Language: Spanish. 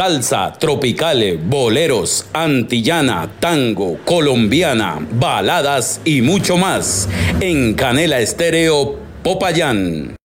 salsa, tropicales, boleros, antillana, tango, colombiana, baladas y mucho más en Canela Estéreo Popayán.